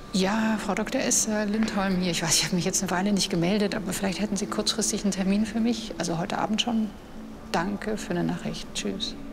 Ja, Frau Dr. Esther Lindholm hier. Ich weiß, ich habe mich jetzt eine Weile nicht gemeldet, aber vielleicht hätten Sie kurzfristig einen Termin für mich. Also heute Abend schon. Danke für eine Nachricht. Tschüss.